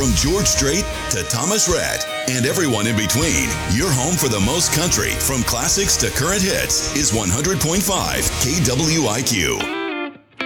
From George Strait to Thomas Rhett and everyone in between, your home for the most country, from classics to current hits, is 100.5 KWIQ.